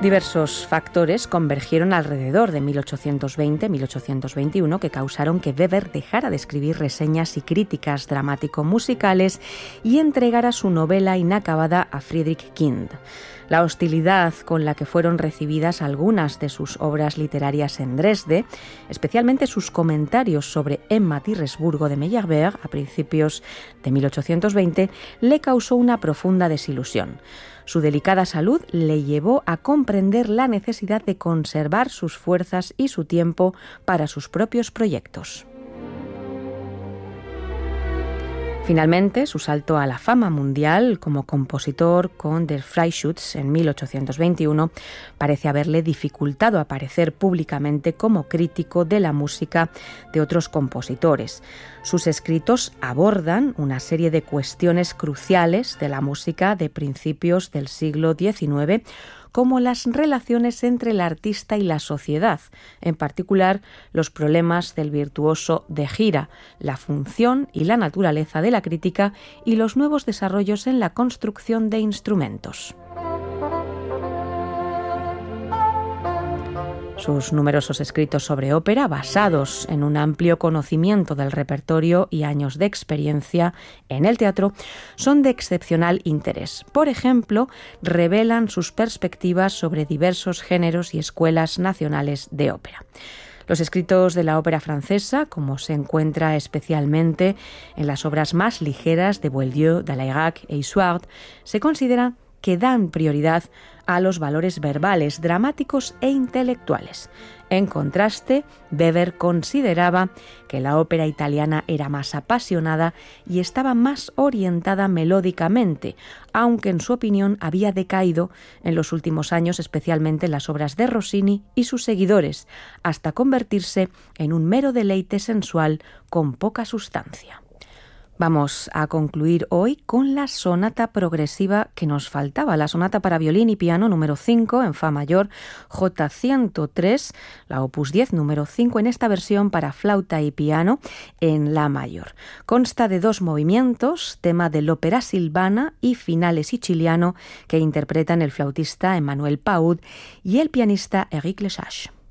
Diversos factores convergieron alrededor de 1820-1821 que causaron que Weber dejara de escribir reseñas y críticas dramático-musicales y entregara su novela inacabada a Friedrich Kind. La hostilidad con la que fueron recibidas algunas de sus obras literarias en Dresde, especialmente sus comentarios sobre Emma Thyresburgo de Meyerbeer a principios de 1820, le causó una profunda desilusión. Su delicada salud le llevó a comprender la necesidad de conservar sus fuerzas y su tiempo para sus propios proyectos. Finalmente, su salto a la fama mundial como compositor con Der Freischütz en 1821 parece haberle dificultado aparecer públicamente como crítico de la música de otros compositores. Sus escritos abordan una serie de cuestiones cruciales de la música de principios del siglo XIX, como las relaciones entre el artista y la sociedad, en particular los problemas del virtuoso de gira, la función y la naturaleza de la crítica y los nuevos desarrollos en la construcción de instrumentos. Sus numerosos escritos sobre ópera, basados en un amplio conocimiento del repertorio y años de experiencia en el teatro, son de excepcional interés. Por ejemplo, revelan sus perspectivas sobre diversos géneros y escuelas nacionales de ópera. Los escritos de la ópera francesa, como se encuentra especialmente en las obras más ligeras de Boieldieu, Dalayrac e Isouard, se consideran que dan prioridad a los valores verbales, dramáticos e intelectuales. En contraste, Weber consideraba que la ópera italiana era más apasionada y estaba más orientada melódicamente, aunque en su opinión había decaído en los últimos años, especialmente en las obras de Rossini y sus seguidores, hasta convertirse en un mero deleite sensual con poca sustancia. Vamos a concluir hoy con la sonata progresiva que nos faltaba, la sonata para violín y piano número 5 en fa mayor, J103, la opus 10 número 5 en esta versión para flauta y piano en la mayor. Consta de 2 movimientos, tema de l'Opera Silvana y finale siciliano que interpretan el flautista Emmanuel Paud y el pianista Éric Lesage.